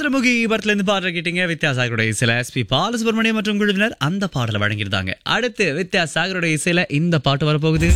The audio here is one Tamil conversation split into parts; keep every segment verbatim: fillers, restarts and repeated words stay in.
சந்திரமுகி படத்துல இருந்து பாடல் கேட்டீங்க. வித்யாசாகருடைய இசையில எஸ் பி பாலசுப்ரமணியம் மற்றும் குழுவினர் அந்த பாடலை வழங்கியிருந்தாங்க. அடுத்து வித்யாசாகருடைய இசையில இந்த பாட்டு வரப்போகுது.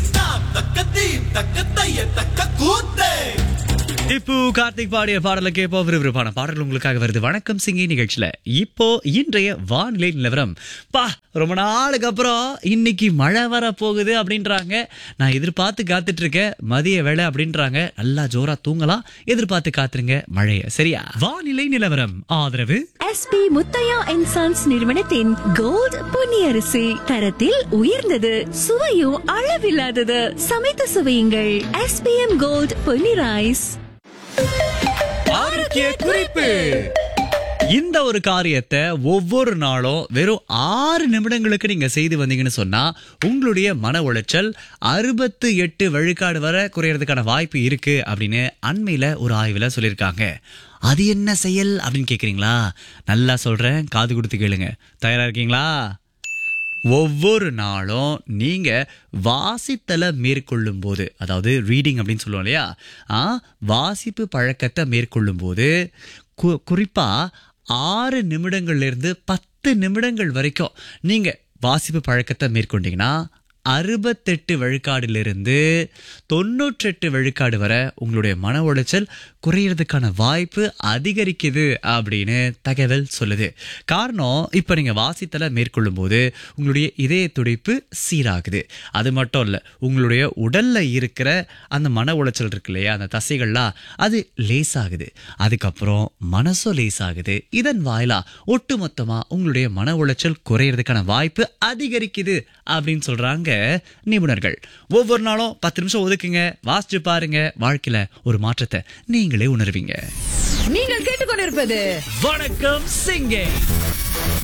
இப்போ கார்த்திக் பாடிய பாடலை கேட்போம். விறுவிறுப்பான பாடல் உங்களுக்காக வருது வணக்கம் சிங்கி நிகழ்ச்சியில. இப்போ இன்றைய வானிலை நிலவரம். பா ரொம்ப நாளுக்கு அப்புறம் இன்னைக்கு மழை வர போகுது அப்படின்றாங்க. நான் எதிர்பார்த்து காத்துட்டு இருக்கேன். மதிய வேலை அப்படின்றாங்க. நல்லா ஜோரா தூங்கலாம். எதிர்பார்த்து காத்துருங்க மழைய. சரியா? வானிலை நிலவரம் ஆதரவு எஸ்பி முத்தையா அண்ட் சன்ஸ் நிறுவனத்தின் கோல்ட் பொன்னியரிசி. தரத்தில் உயர்ந்தது, சுவையும் அளவில்லாதது. சமைத்து சுவையுங்கள். SPM gold Ponni rice. ஆரோக்கிய குறிப்பு. இந்த ஒரு காரியத்தை ஒவ்வொரு நாளும் வெறும் ஆறு நிமிடங்களுக்கு நீங்க செய்து வந்தீங்கன்னு சொன்னா உங்களுடைய மன உளைச்சல் அறுபத்தி எட்டு விழுக்காடு வரை குறையறதுக்கான வாய்ப்பு இருக்கு அப்படின்னு அண்மையில ஒரு ஆய்வுல சொல்லியிருக்காங்க. அது என்ன செயல் அப்படின்னு கேக்குறீங்களா? நல்லா சொல்றேன், காது கொடுத்து கேளுங்க. தயாரா இருக்கீங்களா? ஒவ்வொரு நாளும் நீங்க வாசித்தலை மேற்கொள்ளும் போது, அதாவது ரீடிங் அப்படின்னு சொல்லுவோம் இல்லையா, ஆ வாசிப்பு பழக்கத்தை மேற்கொள்ளும் போது கு குறிப்பா ஆறு நிமிடங்கள்ல இருந்து பத்து நிமிடங்கள் வரைக்கும் நீங்க வாசிப்பு பழக்கத்தை மேற்கொண்டீங்கன்னா அறுபத்தெட்டு விழுக்காடிலிருந்து தொண்ணூற்றி எட்டு விழுக்காடு வரை உங்களுடைய மன உளைச்சல் குறையிறதுக்கான வாய்ப்பு அதிகரிக்குது அப்படின்னு தகவல் சொல்லுது. காரணம், இப்போ நீங்கள் வாசித்தலை மேற்கொள்ளும் போது உங்களுடைய இதய துடிப்பு சீராகுது. அது மட்டும் இல்லை, உங்களுடைய உடல்ல இருக்கிற அந்த மன உளைச்சல் இருக்கு இல்லையா, அந்த தசைகள்லாம் அது லேசாகுது. அதுக்கப்புறம் மனசும் லேசாகுது. இதன் வாயிலா ஒட்டுமொத்தமாக உங்களுடைய மன உளைச்சல் குறையிறதுக்கான வாய்ப்பு அதிகரிக்குது அப்படின்னு சொல்றாங்க நிபுணர்கள். ஒவ்வொரு நாளும் பத்து நிமிஷம் ஒதுக்குங்க, வாசிச்சு பாருங்க. வாழ்க்கையில ஒரு மாற்றத்தை நீங்களே உணர்வீங்க. நீங்கள் கேட்டுக்கொண்டிருப்பது வணக்கம் சிங்கே.